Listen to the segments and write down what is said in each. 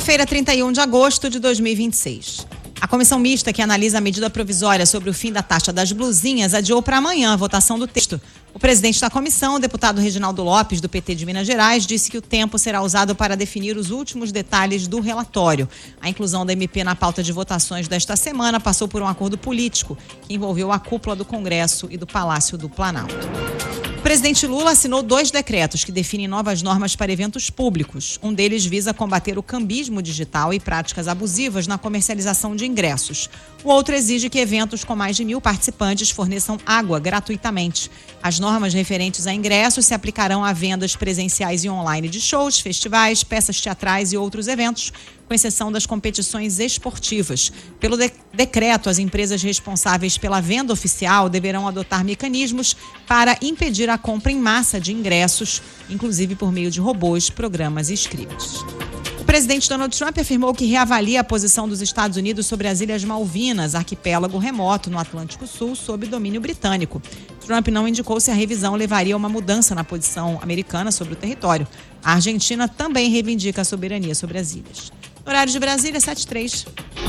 Segunda-feira, 31 de agosto de 2026. A comissão mista que analisa a medida provisória sobre o fim da taxa das blusinhas adiou para amanhã a votação do texto. O presidente da comissão, o deputado Reginaldo Lopes, do PT de Minas Gerais, disse que o tempo será usado para definir os últimos detalhes do relatório. A inclusão da MP na pauta de votações desta semana passou por um acordo político que envolveu a cúpula do Congresso e do Palácio do Planalto. O presidente Lula assinou 2 decretos que definem novas normas para eventos públicos. Um deles visa combater o cambismo digital e práticas abusivas na comercialização de ingressos. O outro exige que eventos com mais de 1.000 participantes forneçam água gratuitamente. As normas referentes a ingressos se aplicarão a vendas presenciais e online de shows, festivais, peças teatrais e outros eventos, com exceção das competições esportivas. Pelo decreto, as empresas responsáveis pela venda oficial deverão adotar mecanismos para impedir a compra em massa de ingressos, inclusive por meio de robôs, programas e scripts. O presidente Donald Trump afirmou que reavalia a posição dos Estados Unidos sobre as Ilhas Malvinas, arquipélago remoto no Atlântico Sul, sob domínio britânico. Trump não indicou se a revisão levaria a uma mudança na posição americana sobre o território. A Argentina também reivindica a soberania sobre as ilhas. Horário de Brasília, 7h03.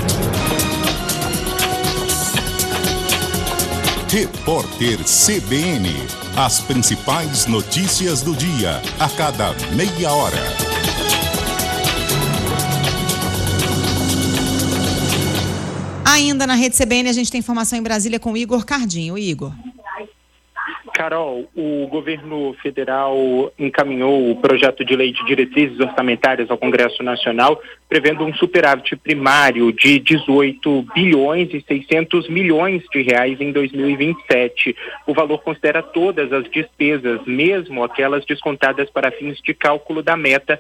Repórter CBN. As principais notícias do dia, a cada meia hora. Ainda na Rede CBN, a gente tem informação em Brasília com o Igor Cardinho. Igor. Carol, o governo federal encaminhou o projeto de lei de diretrizes orçamentárias ao Congresso Nacional, prevendo um superávit primário de 18 bilhões e 600 milhões de reais em 2027. O valor considera todas as despesas, mesmo aquelas descontadas para fins de cálculo da meta